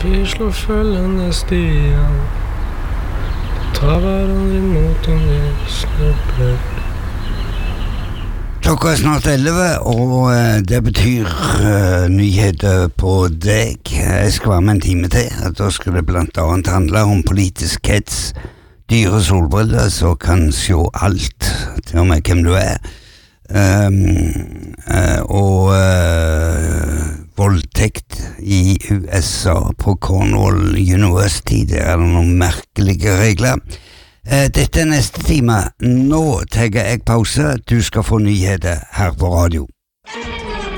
De slår følgende stier, tar hverandre imot om de snubler. Klokka snart 11, og det betyr nyheter på deg. Jeg skal være med en time til. Da skal det blant annet handle om politisk hets, dyre solbriller som kan se alt, til og med hvem du er. Og voldtekt i USA på Cornell University. Det er noen merkelige regler. Dette er neste time. Nå tar jeg pause. Du skal få nyheter her på radio.